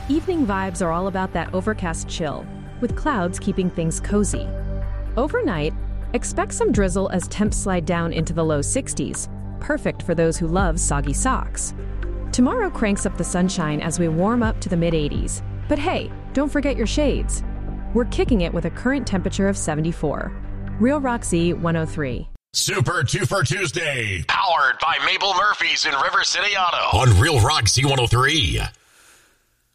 Evening vibes are all about that overcast chill, with clouds keeping things cozy. Overnight, expect some drizzle as temps slide down into the low 60s, perfect for those who love soggy socks. Tomorrow cranks up the sunshine as we warm up to the mid-80s. But hey, don't forget your shades. We're kicking it with a current temperature of 74. Real Rock Z 103. Super Twofer Tuesday. Powered by Mabel Murphy's in River City Auto. On Real Rock Z 103.